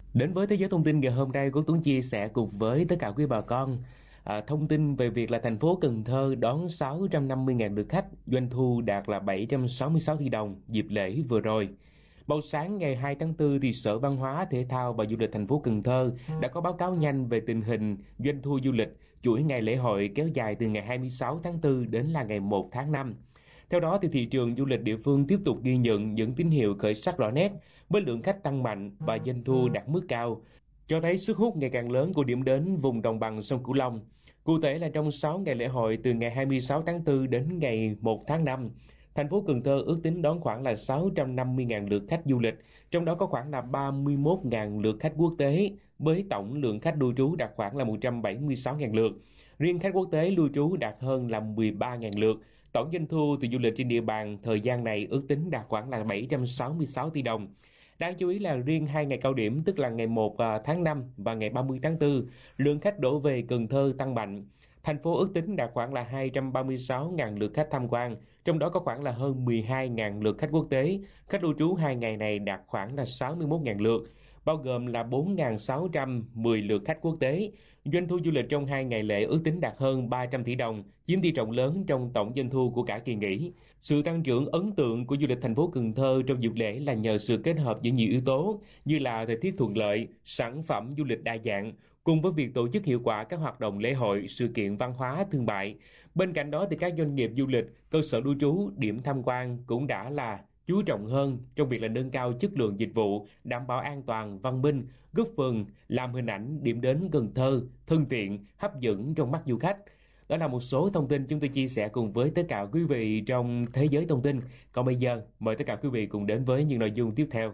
Đến với thế giới thông tin ngày hôm nay, Quốc Tuấn chia sẻ cùng với tất cả quý bà con thông tin về việc là thành phố Cần Thơ đón 650.000 lượt khách, doanh thu đạt là 766 tỷ đồng dịp lễ vừa rồi. Vào sáng ngày 2 tháng 4 thì Sở Văn hóa, Thể thao và Du lịch thành phố Cần Thơ đã có báo cáo nhanh về tình hình doanh thu du lịch chuỗi ngày lễ hội kéo dài từ ngày 26 tháng 4 đến là ngày 1 tháng 5. Theo đó thì thị trường du lịch địa phương tiếp tục ghi nhận những tín hiệu khởi sắc rõ nét với lượng khách tăng mạnh và doanh thu đạt mức cao, cho thấy sức hút ngày càng lớn của điểm đến vùng đồng bằng sông Cửu Long. Cụ thể là trong 6 ngày lễ hội từ ngày 26 tháng 4 đến ngày 1 tháng 5, thành phố Cần Thơ ước tính đón khoảng là 650.000 lượt khách du lịch, trong đó có khoảng là 31.000 lượt khách quốc tế, với tổng lượng khách lưu trú đạt khoảng là 176.000 lượt. Riêng khách quốc tế lưu trú đạt hơn là 13.000 lượt. Tổng doanh thu từ du lịch trên địa bàn thời gian này ước tính đạt khoảng là 766 tỷ đồng. Đáng chú ý là riêng 2 ngày cao điểm, tức là ngày 1 tháng 5 và ngày 30 tháng 4, lượng khách đổ về Cần Thơ tăng mạnh. Thành phố ước tính đạt khoảng là 236.000 lượt khách tham quan, trong đó có khoảng là hơn 12.000 lượt khách quốc tế. Khách lưu trú 2 ngày này đạt khoảng là 61.000 lượt, bao gồm là 4.610 lượt khách quốc tế. Doanh thu du lịch trong 2 ngày lễ ước tính đạt hơn 300 tỷ đồng, chiếm tỷ trọng lớn trong tổng doanh thu của cả kỳ nghỉ. Sự tăng trưởng ấn tượng của du lịch thành phố Cần Thơ trong dịp lễ là nhờ sự kết hợp giữa nhiều yếu tố như là thời tiết thuận lợi, sản phẩm du lịch đa dạng, cùng với việc tổ chức hiệu quả các hoạt động lễ hội, sự kiện văn hóa, thương mại. Bên cạnh đó thì các doanh nghiệp du lịch, cơ sở lưu trú, điểm tham quan cũng đã là chú trọng hơn trong việc là nâng cao chất lượng dịch vụ, đảm bảo an toàn, văn minh, góp phần làm hình ảnh điểm đến Cần Thơ thân thiện, hấp dẫn trong mắt du khách. Đó là một số thông tin chúng tôi chia sẻ cùng với tất cả quý vị trong thế giới thông tin. Còn bây giờ, mời tất cả quý vị cùng đến với những nội dung tiếp theo.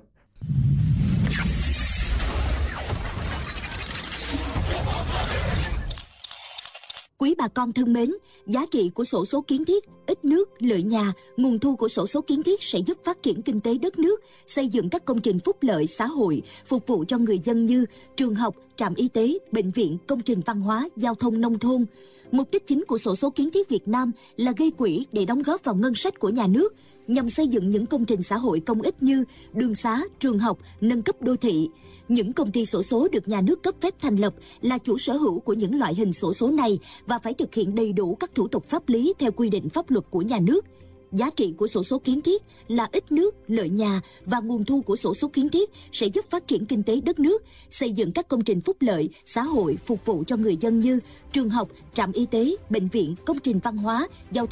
Quý bà con thân mến, giá trị của xổ số kiến thiết, ít nước, lợi nhà, nguồn thu của xổ số kiến thiết sẽ giúp phát triển kinh tế đất nước, xây dựng các công trình phúc lợi xã hội, phục vụ cho người dân như trường học, trạm y tế, bệnh viện, công trình văn hóa, giao thông nông thôn. Mục đích chính của xổ số kiến thiết Việt Nam là gây quỹ để đóng góp vào ngân sách của nhà nước, nhằm xây dựng những công trình xã hội công ích như đường xá, trường học, nâng cấp đô thị. Những công ty xổ số được nhà nước cấp phép thành lập là chủ sở hữu của những loại hình xổ số này và phải thực hiện đầy đủ các thủ tục pháp lý theo quy định pháp luật của nhà nước. Giá trị của xổ số kiến thiết là ít nước, lợi nhà và nguồn thu của xổ số kiến thiết sẽ giúp phát triển kinh tế đất nước, xây dựng các công trình phúc lợi, xã hội phục vụ cho người dân như trường học, trạm y tế, bệnh viện, công trình văn hóa, giao thông.